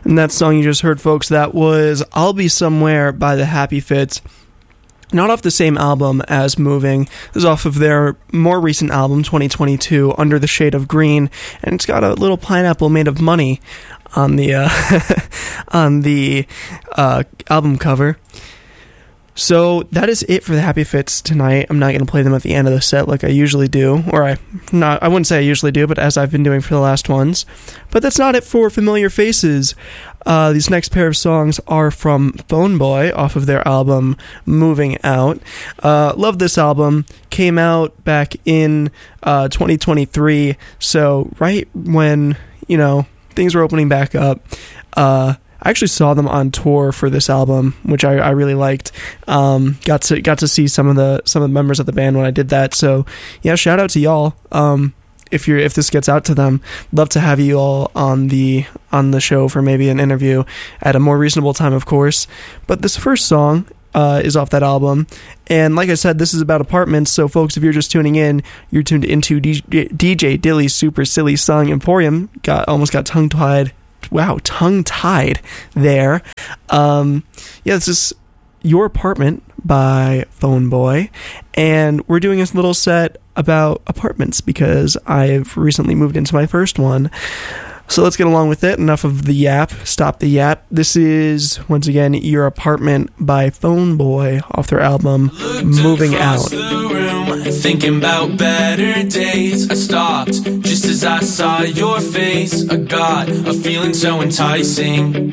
And that song you just heard, folks, that was I'll Be Somewhere by the Happy Fits. Not off the same album as Moving. This is off of their more recent album, 2022, Under the Shade of Green. And it's got a little pineapple made of money on the on the album cover. So that is it for the Happy Fits tonight. I'm not going to play them at the end of the set like I usually do, or I wouldn't say I usually do, but as I've been doing for the last ones. But that's not it for Familiar Faces. These next pair of songs are from Phone Boy off of their album Moving Out. Love this album. Came out back in 2023, so right when, things were opening back up. I actually saw them on tour for this album, which I really liked. Got to see some of the members of the band when I did that. So yeah, shout out to y'all. If this gets out to them, love to have you all on the show for maybe an interview at a more reasonable time, of course. But this first song is off that album, and like I said, this is about apartments. So folks, if you're just tuning in, you're tuned into DJ Dilly's Super Silly Song Emporium. Almost got tongue-tied. Wow, tongue-tied there. This is Your Apartment by Phone Boy, and we're doing this little set about apartments because I've recently moved into my first one. So let's get along with it. Enough of the yap. Stop the yap. This is, once again, Your Apartment by Phone Boy off their album Moving Out. Thinking about better days, I stopped just as I saw your face. I got a feeling so enticing.